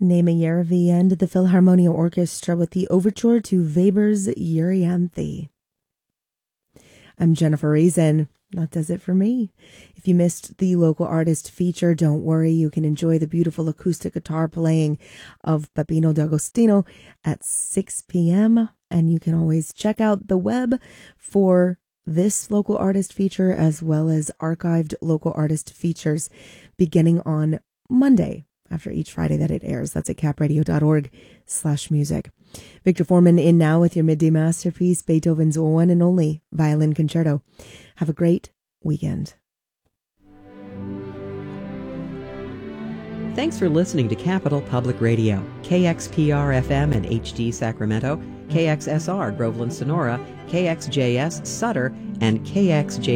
Naima Yerevi and the Philharmonia Orchestra with the overture to Weber's Euryanthe. I'm Jennifer Reason. That does it for me. If you missed the local artist feature, don't worry. You can enjoy the beautiful acoustic guitar playing of Peppino D'Agostino at 6 p.m. And you can always check out the web for this local artist feature as well as archived local artist features beginning on Monday after each Friday that it airs. That's at capradio.org/music. Victor Foreman in now with your midday masterpiece, Beethoven's one and only violin concerto. Have a great weekend. Thanks for listening to Capital Public Radio, KXPR-FM and HD Sacramento, KXSR Groveland Sonora, KXJS Sutter, and KXJ